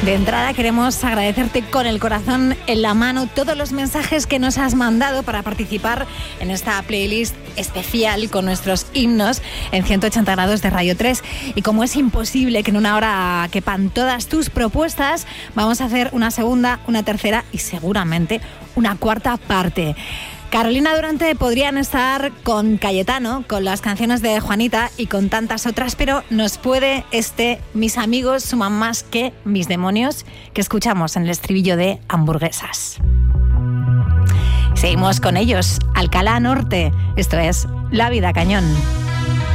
De entrada queremos agradecerte con el corazón en la mano todos los mensajes que nos has mandado para participar en esta playlist especial con nuestros himnos en 180 grados de Radio 3. Y como es imposible que en una hora quepan todas tus propuestas, vamos a hacer una segunda, una tercera y seguramente una cuarta parte. Carolina Durante podrían estar con Cayetano, con las canciones de Juanita y con tantas otras, pero nos puede Mis amigos suman más que mis demonios, que escuchamos en el estribillo de Hamburguesas. Seguimos con ellos, Alcalá Norte, esto es La Vida Cañón.